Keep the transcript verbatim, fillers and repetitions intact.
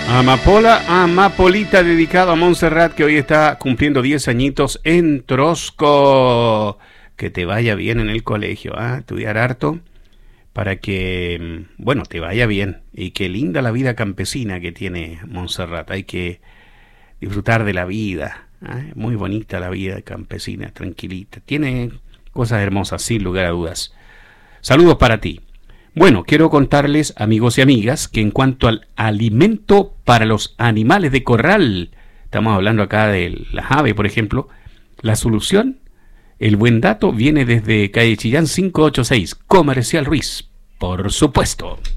Amapola, Amapolita, dedicado a Montserrat, que hoy está cumpliendo diez añitos en Trosco. Que te vaya bien en el colegio, ¿eh? Estudiar harto para que, bueno, te vaya bien. Y qué linda la vida campesina que tiene Montserrat. Hay que disfrutar de la vida, ¿eh? Muy bonita la vida campesina, tranquilita. Tiene cosas hermosas, sin lugar a dudas. Saludos para ti. Bueno, quiero contarles, amigos y amigas, que en cuanto al alimento para los animales de corral, estamos hablando acá de las aves, por ejemplo, la solución, el buen dato, viene desde calle Chillán quinientos ochenta y seis, Comercial Ruiz, por supuesto.